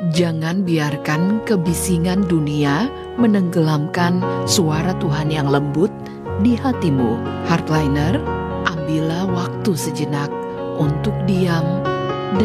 Jangan biarkan kebisingan dunia menenggelamkan suara Tuhan yang lembut di hatimu. Hardliner, ambillah waktu sejenak untuk diam